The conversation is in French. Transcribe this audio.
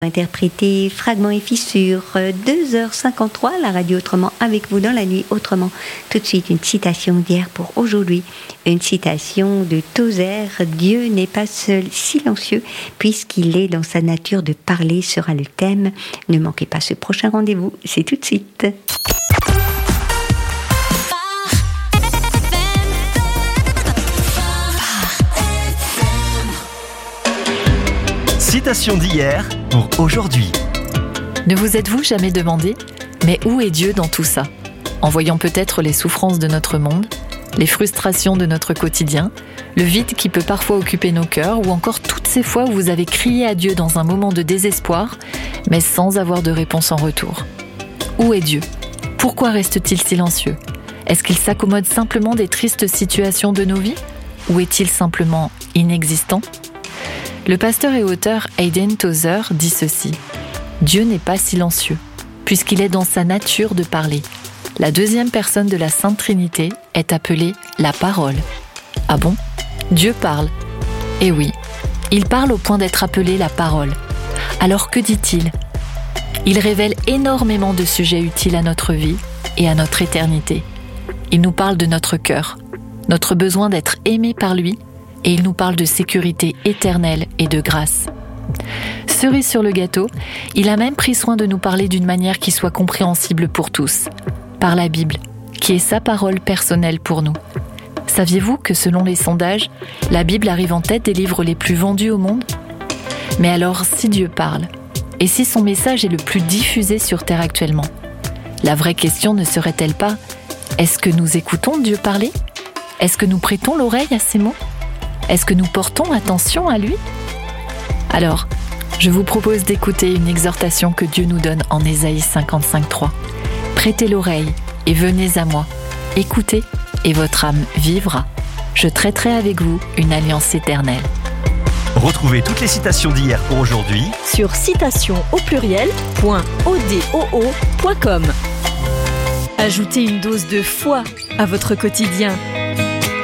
Interpréter Fragments et Fissures, 2h53, la radio autrement avec vous dans la nuit autrement. Tout de suite, une citation d'hier pour aujourd'hui. Une citation de Tozer, Dieu n'est pas seul silencieux, puisqu'il est dans sa nature de parler, sera le thème. Ne manquez pas ce prochain rendez-vous, c'est tout de suite. Citation d'hier pour aujourd'hui. Ne vous êtes-vous jamais demandé, mais où est Dieu dans tout ça ? En voyant peut-être les souffrances de notre monde, les frustrations de notre quotidien, le vide qui peut parfois occuper nos cœurs, ou encore toutes ces fois où vous avez crié à Dieu dans un moment de désespoir, mais sans avoir de réponse en retour. Où est Dieu ? Pourquoi reste-t-il silencieux ? Est-ce qu'il s'accommode simplement des tristes situations de nos vies ? Ou est-il simplement inexistant ? Le pasteur et auteur Hayden Tozer dit ceci : Dieu n'est pas silencieux, puisqu'il est dans sa nature de parler. La deuxième personne de la Sainte Trinité est appelée la parole. Ah bon ? Dieu parle. Eh oui, il parle au point d'être appelé la parole. Alors que dit-il ? Il révèle énormément de sujets utiles à notre vie et à notre éternité. Il nous parle de notre cœur, notre besoin d'être aimé par lui, et il nous parle de sécurité éternelle et de grâce. Cerise sur le gâteau, il a même pris soin de nous parler d'une manière qui soit compréhensible pour tous, par la Bible, qui est sa parole personnelle pour nous. Saviez-vous que selon les sondages, la Bible arrive en tête des livres les plus vendus au monde ? Mais alors, si Dieu parle, et si son message est le plus diffusé sur Terre actuellement, la vraie question ne serait-elle pas : est-ce que nous écoutons Dieu parler ? Est-ce que nous prêtons l'oreille à ses mots ? Est-ce que nous portons attention à lui ? Alors, je vous propose d'écouter une exhortation que Dieu nous donne en Ésaïe 55:3. Prêtez l'oreille et venez à moi. Écoutez et votre âme vivra. Je traiterai avec vous une alliance éternelle. Retrouvez toutes les citations d'hier pour aujourd'hui sur citations.odoo.com. Ajoutez une dose de foi à votre quotidien